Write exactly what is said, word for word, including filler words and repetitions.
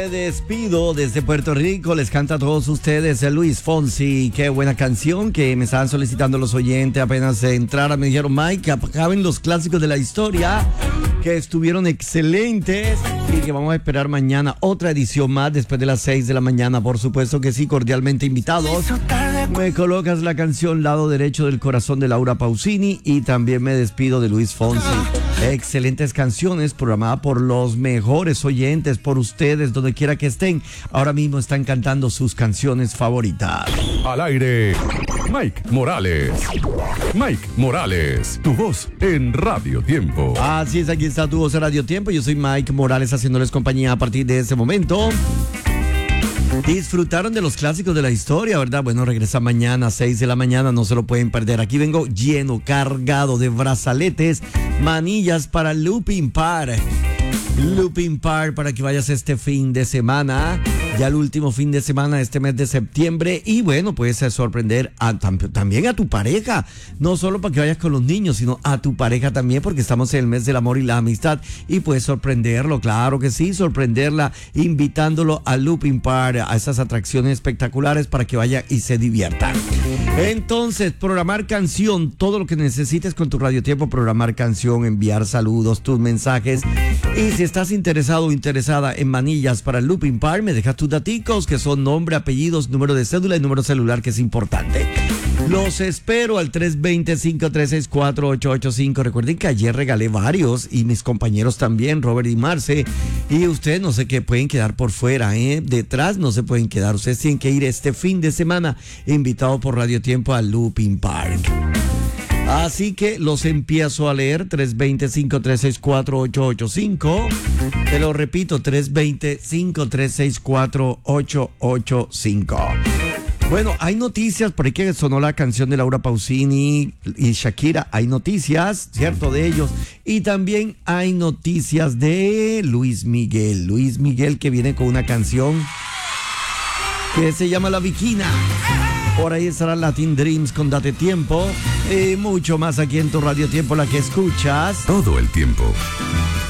Me despido desde Puerto Rico, les canta a todos ustedes el Luis Fonsi. Qué buena canción que me estaban solicitando los oyentes apenas de entrar. Me dijeron, Mike, que acaben los clásicos de la historia, que estuvieron excelentes y que vamos a esperar mañana otra edición más después de las seis de la mañana. Por supuesto que sí, cordialmente invitados. Me colocas la canción Lado Derecho del Corazón de Laura Pausini y también me despido de Luis Fonsi. Excelentes canciones programadas por los mejores oyentes, por ustedes, donde quiera que estén. Ahora mismo están cantando sus canciones favoritas. Al aire, Mike Morales. Mike Morales, tu voz en Radio Tiempo. Así es, aquí está tu voz en Radio Tiempo. Yo soy Mike Morales haciéndoles compañía a partir de este momento. Disfrutaron de los clásicos de la historia, ¿verdad? Bueno, regresa mañana a seis de la mañana, no se lo pueden perder. Aquí vengo lleno, cargado de brazaletes, manillas para Looping Park. Looping Park para que vayas este fin de semana, ya el último fin de semana de este mes de septiembre. Y bueno, puedes sorprender a, también a tu pareja, no solo para que vayas con los niños, sino a tu pareja también, porque estamos en el mes del amor y la amistad y puedes sorprenderlo, claro que sí, sorprenderla invitándolo a Looping Park, a esas atracciones espectaculares para que vaya y se divierta. Entonces, programar canción, todo lo que necesites con tu Radio Tiempo, programar canción, enviar saludos, tus mensajes. Y si estás interesado o interesada en manillas para el Looping Park, me dejas tus daticos, que son nombre, apellidos, número de cédula y número celular, que es importante. Los espero al tres dos cero, cinco tres seis, cuatro ocho ocho cinco. Recuerden que ayer regalé varios y mis compañeros también, Robert y Marce. Y ustedes no sé qué pueden quedar por fuera, ¿eh? Detrás no se pueden quedar. Ustedes tienen que ir este fin de semana invitados por Radio Tiempo al Looping Park. Así que los empiezo a leer, tres dos cero, cinco tres seis, cuatro ocho ocho cinco. Te lo repito, tres dos cero, cinco tres seis, cuatro ocho ocho cinco. Bueno, hay noticias, por ahí que sonó la canción de Laura Pausini y Shakira, hay noticias, ¿cierto? De ellos. Y también hay noticias de Luis Miguel. Luis Miguel que viene con una canción que se llama La Bikina. Por ahí estará Latin Dreams con Date Tiempo. Y mucho más aquí en tu Radio Tiempo, la que escuchas todo el tiempo.